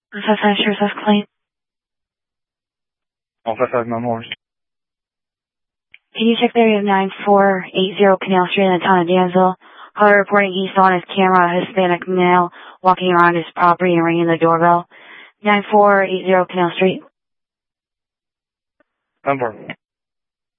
This is Insurance Claim. En face avec maman. Can you check the area of 9480 Canal Street in the town of Danville? Caller reporting he saw on his camera a Hispanic male walking around his property and ringing the doorbell. 9480 Canal Street. 10-4.